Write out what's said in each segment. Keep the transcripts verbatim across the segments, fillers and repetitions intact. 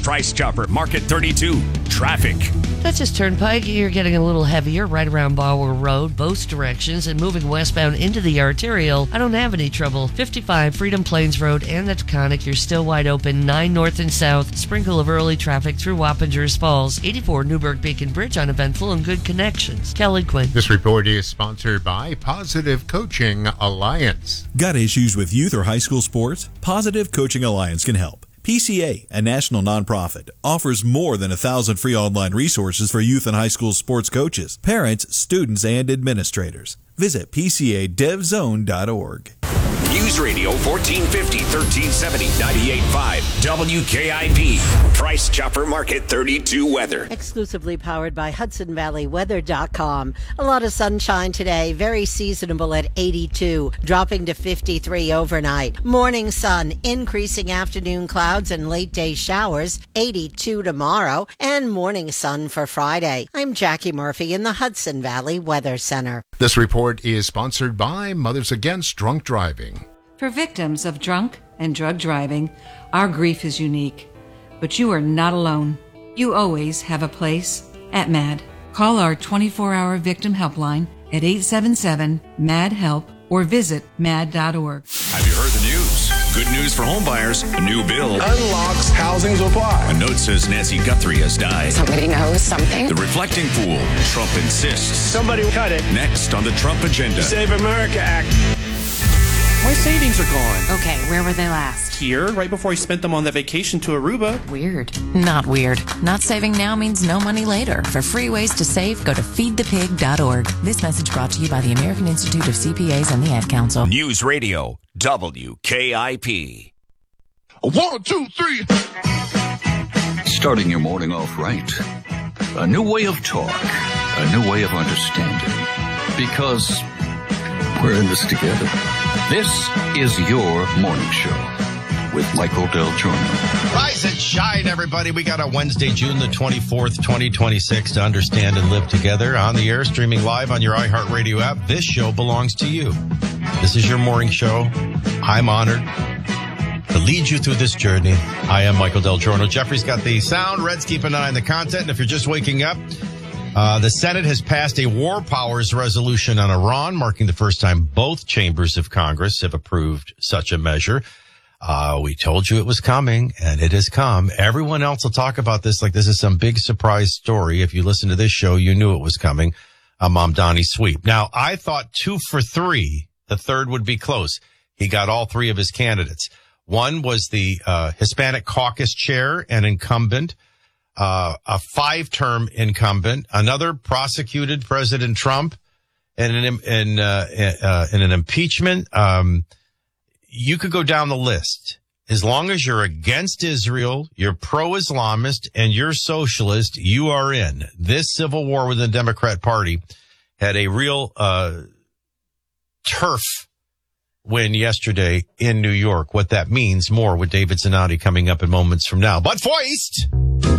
Price Chopper Market thirty-two. Traffic. Dutchess Turnpike, you're getting a little heavier right around Bauer Road, both directions, and moving westbound into the arterial. I don't have any trouble. fifty-five Freedom Plains Road and the Taconic, you're still wide open. nine north and south. Sprinkle of early traffic through Wappingers Falls. eighty-four Newburgh Beacon Bridge uneventful and good connections. Kelly Quinn. This report is sponsored by Positive Coaching Alliance. Got issues with youth or high school sports? Positive Coaching Alliance can help. P C A, a national nonprofit, offers more than a thousand free online resources for youth and high school sports coaches, parents, students, and administrators. Visit P C A dev zone dot org. News Radio fourteen fifty, thirteen seventy, ninety-eight point five W K I P. Price Chopper Market thirty-two weather. Exclusively powered by Hudson Valley Weather dot com. A lot of sunshine today, very seasonable at eighty-two, dropping to fifty-three overnight. Morning sun, increasing afternoon clouds and late day showers, eighty-two tomorrow, and morning sun for Friday. I'm Jackie Murphy in the Hudson Valley Weather Center. This report is sponsored by Mothers Against Drunk Driving. For victims of drunk and drug driving, our grief is unique. But you are not alone. You always have a place at MAD. Call our twenty-four hour victim helpline at eight seven seven, M A D, HELP or visit mad dot org. Have you heard the news? Good news for homebuyers. A new bill unlocks housing supply. A note says Nancy Guthrie has died. Somebody knows something. The reflecting pool. Trump insists. Somebody cut it. Next on the Trump agenda. Save America Act. My savings are gone. Okay, where were they last? Here, right before I spent them on that vacation to Aruba. Weird. Not weird. Not saving now means no money later. For free ways to save, go to feed the pig dot org. This message brought to you by the American Institute of C P As and the Ad Council. News Radio, W K I P. One, two, three. Starting your morning off right. A new way of talk. A new way of understanding. Because we're in this together. This is your morning show with Michael Del Giorno. Rise and shine, everybody. We got a Wednesday, June the twenty-fourth, twenty twenty-six to understand and live together on the air, streaming live on your iHeartRadio app. This show belongs to you. This is your morning show. I'm honored to lead you through this journey. I am Michael Del Giorno. Jeffrey's got the sound. Red's keeping an eye on the content. And if you're just waking up, Uh, the Senate has passed a war powers resolution on Iran, marking the first time both chambers of Congress have approved such a measure. Uh, we told you it was coming, and it has come. Everyone else will talk about this like this is some big surprise story. If you listen to this show, you knew it was coming. I'm Mamdani Sweep. Now, I thought two for three, the third would be close. He got all three of his candidates. One was the uh, Hispanic Caucus chair and incumbent. Uh, a five-term incumbent, another prosecuted President Trump, and an in, uh, uh, in an impeachment. Um, you could go down the list. As long as you're against Israel, you're pro-Islamist, and you're socialist, you are in. This civil war within the Democrat Party had a real uh, turf win yesterday in New York. What that means, more with David Zanotti coming up in moments from now. But first,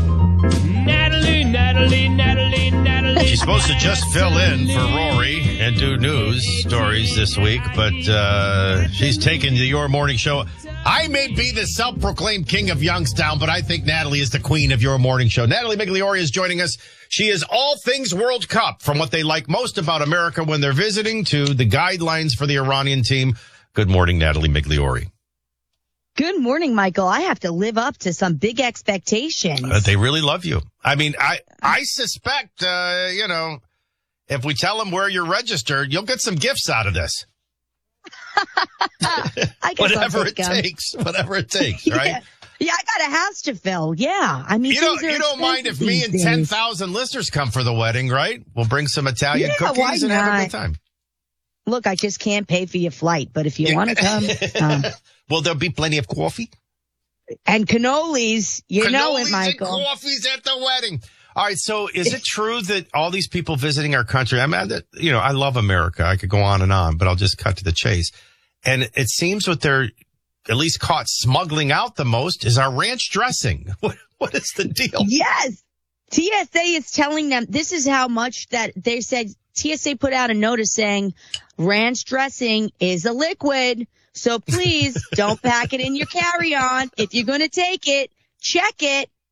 Natalie, Natalie, Natalie, Natalie. she's supposed to just fill in for Rory and do news stories this week, but uh she's taken to your morning show. I may be the self-proclaimed king of Youngstown, but I think Natalie is the queen of your morning show. Natalie Migliore is joining us. She is all things World Cup, from what they like most about America when they're visiting to the guidelines for the Iranian team. Good morning, Natalie Migliore. Good morning, Michael. I have to live up to some big expectations. Uh, they really love you. I mean, I, I suspect, uh, you know, if we tell them where you're registered, you'll get some gifts out of this. I guess whatever it them. takes, whatever it takes, right? yeah. yeah, I got a house to fill. Yeah. I mean, you don't, you don't mind if me and ten thousand listeners come for the wedding, right? We'll bring some Italian yeah, cookies and have a good time. Look, I just can't pay for your flight, but if you want to come. Um, Will there be plenty of coffee? And cannolis, you cannolis know it, Michael. And coffees at the wedding. All right, so is it true that all these people visiting our country, I mean, you know, I love America. I could go on and on, but I'll just cut to the chase. And it seems what they're at least caught smuggling out the most is our ranch dressing. What, what is the deal? Yes. T S A is telling them this is how much that they said. T S A put out a notice saying ranch dressing is a liquid. So please don't pack it in your carry-on. If you're going to take it, check it.